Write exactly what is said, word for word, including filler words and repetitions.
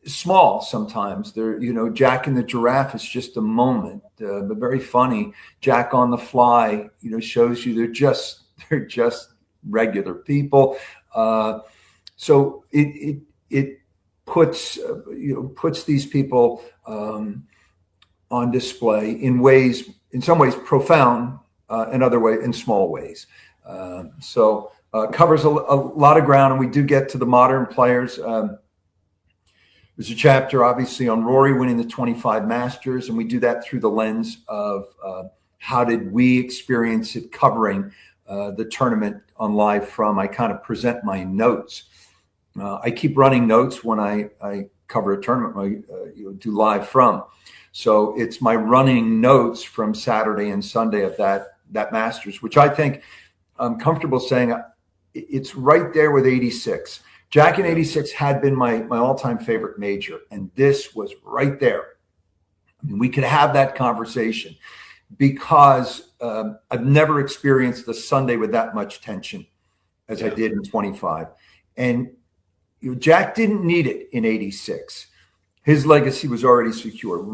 small sometimes. They're, you know, Jack and the Giraffe is just a moment, uh, but very funny. Jack on the Fly, you know, shows you they're just they're just regular people. Uh, so it it it puts uh, you know puts these people um, on display in ways, in some ways profound, uh, in other ways in small ways. Um, so uh, covers a, a lot of ground, and we do get to the modern players. Um, there's a chapter, obviously, on Rory winning the twenty-five Masters, and we do that through the lens of uh, how did we experience it covering uh, the tournament on Live From. I kind of present my notes. Uh, I keep running notes when I, I cover a tournament, I uh, you know, do Live From. So it's my running notes from Saturday and Sunday of that that Masters, which I think I'm comfortable saying it's right there with eighty-six. Jack in eighty-six had been my, my all-time favorite major, and this was right there. I mean, we could have that conversation because um, I've never experienced a Sunday with that much tension as yeah. I did in twenty-five. And you know, Jack didn't need it in eighty-six. His legacy was already secure.